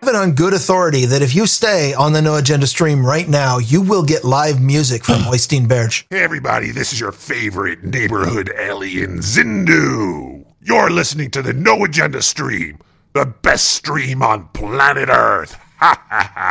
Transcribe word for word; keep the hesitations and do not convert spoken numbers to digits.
it on good authority that if you stay on the No Agenda stream right now, you will get live music from Oystein Berge. Hey everybody, this is your favorite neighborhood alien, Zindu. You're listening to the No Agenda stream, the best stream on planet Earth. Ha ha ha.